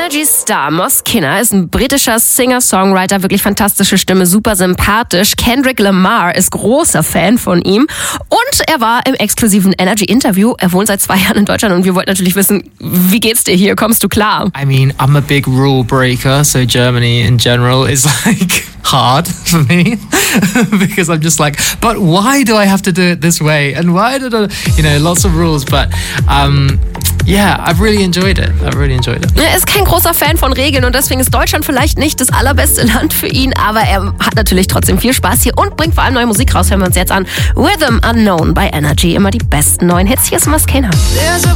Energy-Star Moss Kinner ist ein britischer Singer-Songwriter, wirklich fantastische Stimme, super sympathisch. Kendrick Lamar ist großer Fan von ihm und er war im exklusiven Energy-Interview. Er wohnt seit 2 Jahren in Deutschland und wir wollten natürlich wissen, wie geht's dir hier? Kommst du klar? I mean, I'm a big rule breaker, so Germany in general is like hard for me because I'm just like, but why do I have to do it this way? And why did I, lots of rules, but yeah, I've really enjoyed it. Er ist kein großer Fan von Regeln und deswegen ist Deutschland vielleicht nicht das allerbeste Land für ihn, aber er hat natürlich trotzdem viel Spaß hier und bringt vor allem neue Musik raus. Hören wir uns jetzt an. Rhythm Unknown bei Energy. Immer die besten neuen Hits. Hier ist Moss Kinner.